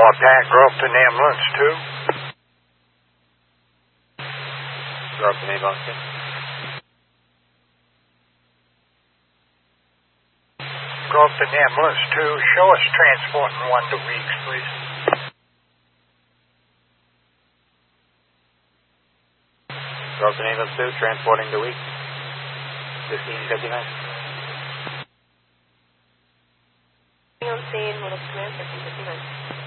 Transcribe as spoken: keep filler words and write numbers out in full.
want Pat Gropton ambulance too? Gropton ambulance too. Gropton ambulance too. Show us transporting one to Weeks, please. Gropton ambulance two, transporting to Weeks. fifteen fifty-nine. On scene, Little Smith, fifteen fifty-nine.